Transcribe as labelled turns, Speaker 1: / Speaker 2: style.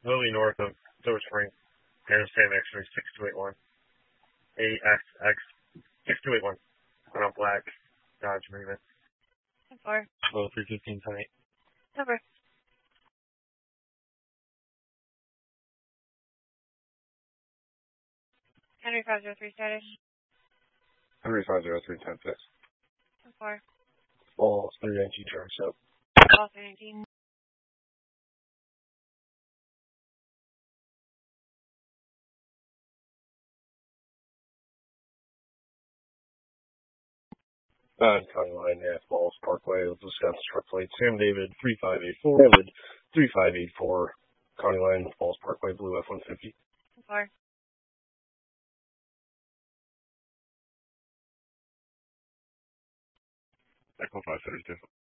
Speaker 1: Lily north of Silver Spring. And Sam actually 6281. AXX 6281. On a black Dodge Movement.
Speaker 2: 4.
Speaker 1: Low 315 tonight.
Speaker 2: Cover. Henry 503 status.
Speaker 1: Henry 503 10-6.
Speaker 2: 4.
Speaker 1: Falls 319 truck up.
Speaker 2: Falls 319.
Speaker 1: County Line, Falls Parkway, Wisconsin truck plate. Sam David 3584. David 3584. County Line, Falls Parkway, Blue F-150.
Speaker 2: 4.
Speaker 1: Echo 532.